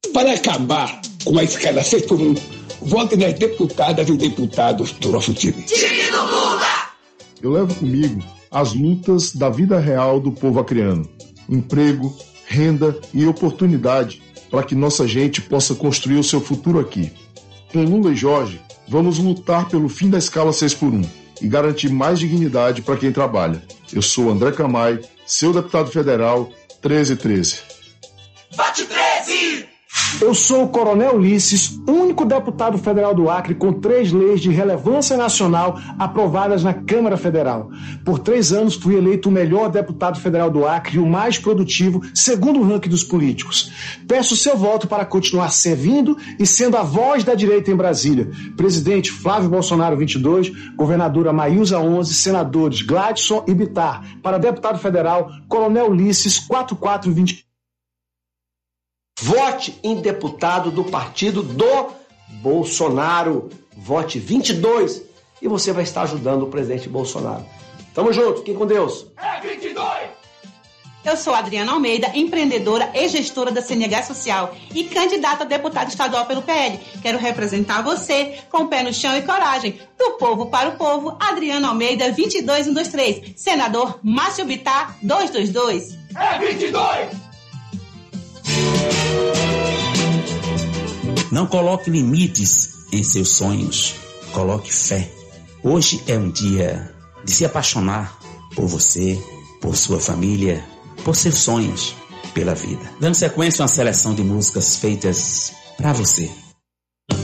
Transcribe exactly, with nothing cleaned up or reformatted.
Para acabar com a escala seis por um, vote nas deputadas e deputados do nosso time. Time do Lula! Eu levo comigo as lutas da vida real do povo acreano. Emprego, renda e oportunidade para que nossa gente possa construir o seu futuro aqui. Com Lula e Jorge, vamos lutar pelo fim da escala seis por um e garantir mais dignidade para quem trabalha. Eu sou André Camay, seu deputado federal treze treze. Bate treze! Eu sou o Coronel Ulisses, único deputado federal do Acre com três leis de relevância nacional aprovadas na Câmara Federal. Por três anos fui eleito o melhor deputado federal do Acre e o mais produtivo, segundo o ranking dos políticos. Peço seu voto para continuar servindo e sendo a voz da direita em Brasília. Presidente Flávio Bolsonaro, vinte e dois, governadora Maísa, onze, senadores Gladson e Bittar. Para deputado federal, Coronel Ulisses, quatro quatro vinte. Vote em deputado do partido do Bolsonaro. Vote vinte e dois e você vai estar ajudando o presidente Bolsonaro. Tamo junto, fiquem com Deus. É vinte e dois! Eu sou Adriana Almeida, empreendedora e gestora da C N H Social e candidata a deputada estadual pelo P L. Quero representar você com o pé no chão e coragem. Do povo para o povo, Adriana Almeida, vinte e dois, um dois três. Senador Márcio Bittar, duzentos e vinte e dois. É vinte e dois! Não coloque limites em seus sonhos, coloque fé. Hoje é um dia de se apaixonar por você, por sua família, por seus sonhos, pela vida. Dando sequência a uma seleção de músicas feitas para você.